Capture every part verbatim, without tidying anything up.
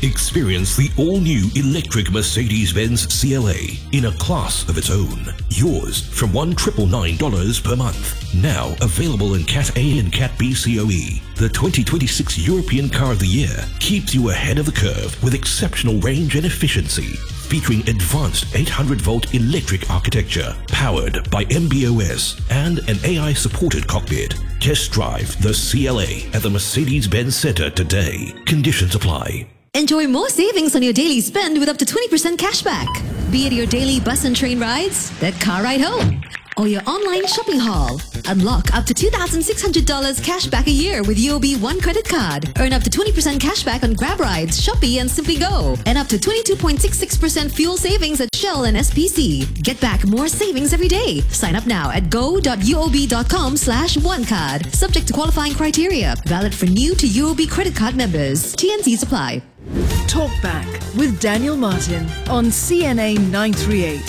Experience the all-new electric Mercedes-Benz C L A in a class of its own. Yours from one thousand nine hundred ninety-nine dollars per month. Now available in Cat A and Cat B C O E. The twenty twenty-six European Car of the Year keeps you ahead of the curve with exceptional range and efficiency. Featuring advanced eight hundred volt electric architecture, powered by M B O S and an A I-supported cockpit. Test drive the C L A at the Mercedes-Benz Center today. Conditions apply. Enjoy more savings on your daily spend with up to twenty percent cashback. Be it your daily bus and train rides, that car ride home, or your online shopping haul. Unlock up to two thousand six hundred dollars cashback a year with U O B One credit card. Earn up to twenty percent cashback on Grab rides, Shopee and Simply Go. And up to twenty-two point six six percent fuel savings at Shell and S P C. Get back more savings every day. Sign up now at go.uob.com slash one card. Subject to qualifying criteria. Valid for new to U O B credit card members. T N Cs apply. Talk Back with Daniel Martin on C N A nine thirty-eight.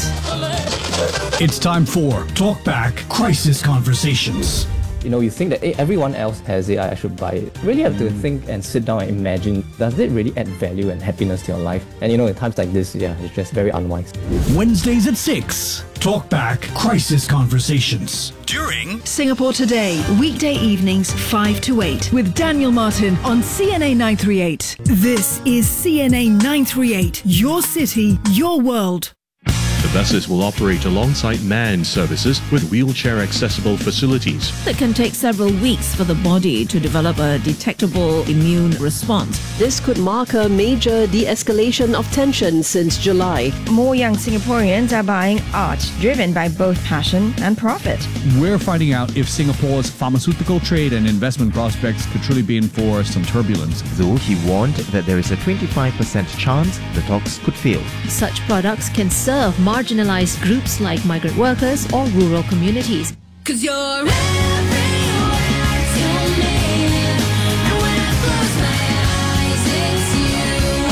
It's time for Talk Back Crisis Conversations. You know, you think that hey, everyone else has it, I should buy it. Really have to think and sit down and imagine, does it really add value and happiness to your life? And you know, in times like this, yeah, it's just very unwise. Wednesdays at six, Talk Back Crisis Conversations. During Singapore Today, weekday evenings five to eight with Daniel Martin on C N A nine thirty-eight. This is C N A nine thirty-eight, your city, your world. The buses will operate alongside manned services with wheelchair-accessible facilities. It can take several weeks for the body to develop a detectable immune response. This could mark a major de-escalation of tension since July. More young Singaporeans are buying art driven by both passion and profit. We're finding out if Singapore's pharmaceutical trade and investment prospects could truly be in for some turbulence. Though he warned that there is a twenty-five percent chance the talks could fail. Such products can serve marginalized groups like migrant workers or rural communities. Cause you're everywhere to me, and when I close my eyes, it's you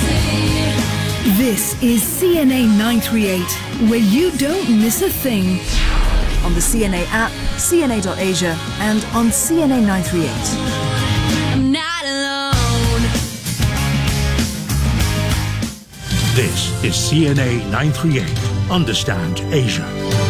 I see. This is C N A nine thirty-eight, where you don't miss a thing. On the C N A app, C N A dot Asia, and on C N A nine thirty-eight. I'm not alone. This is C N A nine thirty-eight. Understand Asia.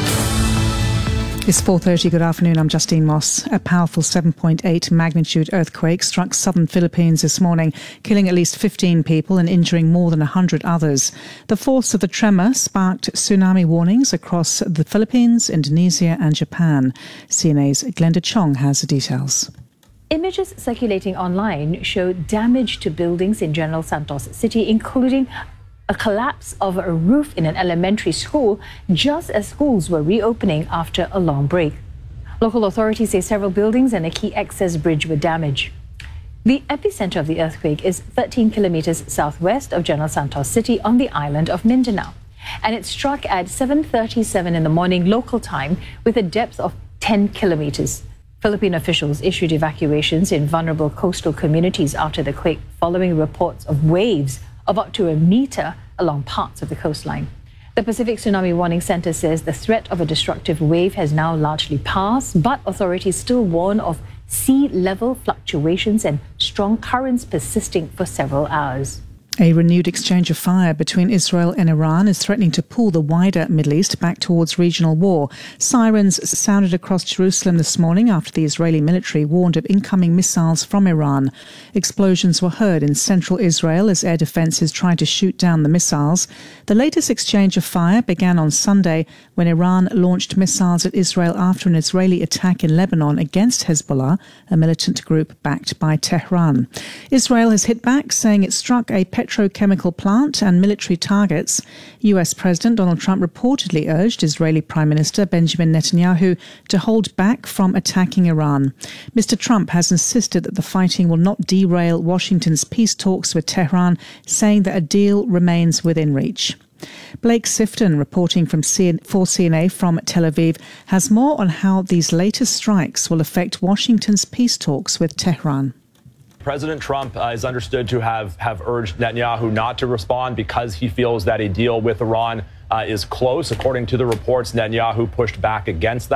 It's four thirty. Good afternoon. I'm Justine Moss. A powerful seven point eight magnitude earthquake struck southern Philippines this morning, killing at least fifteen people and injuring more than one hundred others. The force of the tremor sparked tsunami warnings across the Philippines, Indonesia and Japan. C N A's Glenda Chong has the details. Images circulating online show damage to buildings in General Santos City, including a collapse of a roof in an elementary school just as schools were reopening after a long break. Local authorities say several buildings and a key access bridge were damaged. The epicenter of the earthquake is thirteen kilometers southwest of General Santos City on the island of Mindanao, and it struck at seven thirty-seven in the morning local time with a depth of ten kilometers. Philippine officials issued evacuations in vulnerable coastal communities after the quake, following reports of waves of up to a meter along parts of the coastline. The Pacific Tsunami Warning Center says the threat of a destructive wave has now largely passed, but authorities still warn of sea level fluctuations and strong currents persisting for several hours. A renewed exchange of fire between Israel and Iran is threatening to pull the wider Middle East back towards regional war. Sirens sounded across Jerusalem this morning after the Israeli military warned of incoming missiles from Iran. Explosions were heard in central Israel as air defences tried to shoot down the missiles. The latest exchange of fire began on Sunday when Iran launched missiles at Israel after an Israeli attack in Lebanon against Hezbollah, a militant group backed by Tehran. Israel has hit back, saying it struck a petrochemical plant and military targets. U S President Donald Trump reportedly urged Israeli Prime Minister Benjamin Netanyahu to hold back from attacking Iran. Mister Trump has insisted that the fighting will not derail Washington's peace talks with Tehran, saying that a deal remains within reach. Blake Sifton, reporting from C- for C N A from Tel Aviv, has more on how these latest strikes will affect Washington's peace talks with Tehran. President Trump uh, is understood to have, have urged Netanyahu not to respond because he feels that a deal with Iran uh, is close. According to the reports, Netanyahu pushed back against that.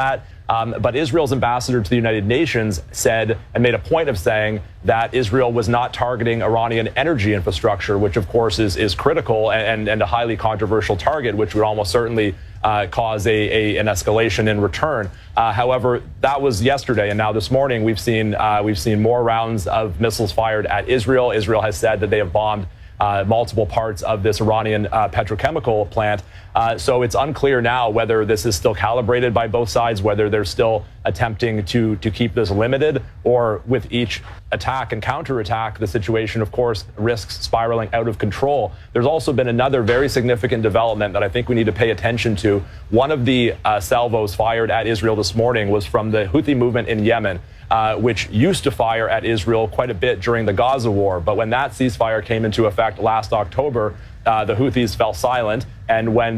Um, but Israel's ambassador to the United Nations said and made a point of saying that Israel was not targeting Iranian energy infrastructure, which of course is, is critical and, and a highly controversial target, which would almost certainly uh, cause a, a, an escalation in return. Uh, however, that was yesterday, and now this morning we've seen uh, we've seen more rounds of missiles fired at Israel. Israel has said that they have bombed Uh, multiple parts of this Iranian uh, petrochemical plant. Uh, so it's unclear now whether this is still calibrated by both sides, whether they're still attempting to to keep this limited, or with each attack and counterattack, the situation, of course, risks spiraling out of control. There's also been another very significant development that I think we need to pay attention to. One of the uh, salvos fired at Israel this morning was from the Houthi movement in Yemen, Uh, which used to fire at Israel quite a bit during the Gaza war. But when that ceasefire came into effect last October, uh, the Houthis fell silent. And when